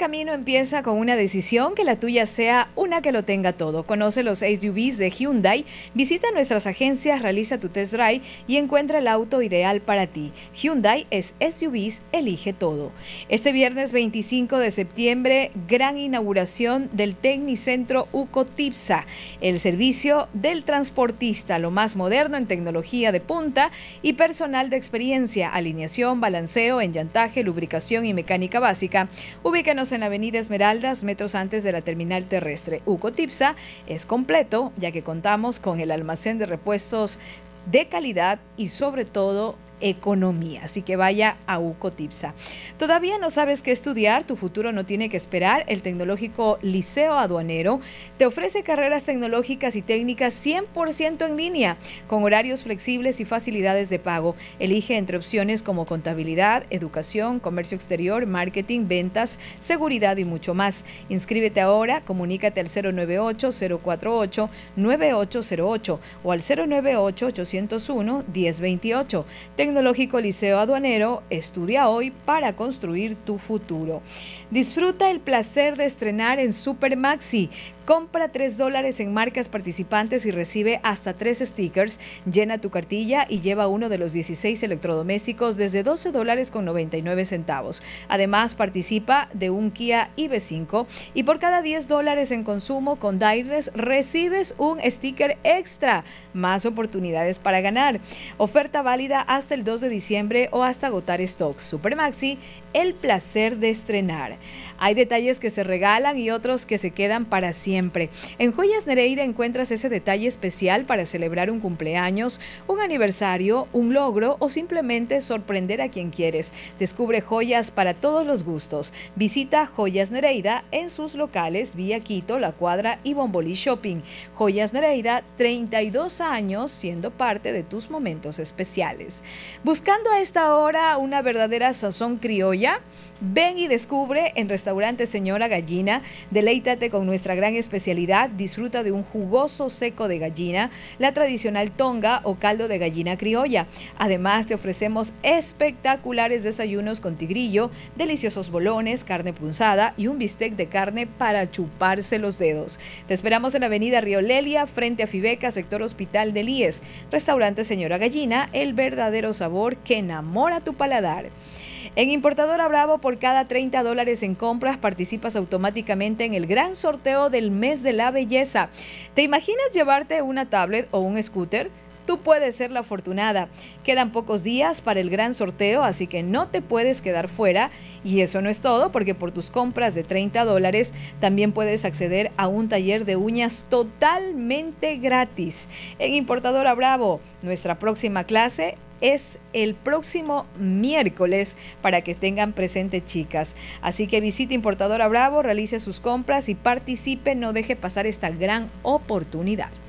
camino empieza con una decisión, que la tuya sea una que lo tenga todo. Conoce los SUVs de Hyundai, visita nuestras agencias, realiza tu test drive y encuentra el auto ideal para ti. Hyundai es SUVs, elige todo. Este viernes 25 de septiembre, gran inauguración del Tecnicentro Ucotipsa, el servicio del transportista, lo más moderno en tecnología de punta y personal de experiencia, alineación, balanceo, enllantaje, lubricación y mecánica básica. Ubícanos en la avenida Esmeraldas, metros antes de la terminal terrestre. Ucotipsa es completo, ya que contamos con el almacén de repuestos de calidad y sobre todo economía, así que vaya a Ucotipsa. ¿Todavía no sabes qué estudiar? Tu futuro no tiene que esperar. El Tecnológico Liceo Aduanero te ofrece carreras tecnológicas y técnicas 100% en línea, con horarios flexibles y facilidades de pago. Elige entre opciones como contabilidad, educación, comercio exterior, marketing, ventas, seguridad y mucho más. Inscríbete ahora, comunícate al 098-048-9808 o al 098-801-1028. Tecnológico Liceo Aduanero, estudia hoy para construir tu futuro. Disfruta el placer de estrenar en Supermaxi. Compra $3 en marcas participantes y recibe hasta 3 stickers. Llena tu cartilla y lleva uno de los 16 electrodomésticos desde $12.99. Además, participa de un Kia EV5 y por cada $10 en consumo con Diners recibes un sticker extra. Más oportunidades para ganar. Oferta válida hasta el 2 de diciembre o hasta agotar stocks. Supermaxi, el placer de estrenar. Hay detalles que se regalan y otros que se quedan para siempre. En Joyas Nereida encuentras ese detalle especial para celebrar un cumpleaños, un aniversario, un logro o simplemente sorprender a quien quieres. Descubre joyas para todos los gustos. Visita Joyas Nereida en sus locales Vía Quito, La Cuadra y Bombolí Shopping. Joyas Nereida, 32 años siendo parte de tus momentos especiales. Buscando a esta hora una verdadera sazón criolla, ven y descubre en Restaurante Señora Gallina. Deleítate con nuestra gran especialidad. Disfruta de un jugoso seco de gallina, la tradicional tonga o caldo de gallina criolla. Además, te ofrecemos espectaculares desayunos con tigrillo, deliciosos bolones, carne punzada y un bistec de carne para chuparse los dedos. Te esperamos en la avenida Río Lelia, frente a Fibeca, sector Hospital del IES. Restaurante Señora Gallina, el verdadero sabor que enamora tu paladar. En Importadora Bravo, por cada $30 en compras, participas automáticamente en el gran sorteo del mes de la belleza. ¿Te imaginas llevarte una tablet o un scooter? Tú puedes ser la afortunada. Quedan pocos días para el gran sorteo, así que no te puedes quedar fuera. Y eso no es todo, porque por tus compras de $30 también puedes acceder a un taller de uñas totalmente gratis. En Importadora Bravo, nuestra próxima clase es el próximo miércoles, para que tengan presente, chicas. Así que visite Importadora Bravo, realice sus compras y participe. No deje pasar esta gran oportunidad.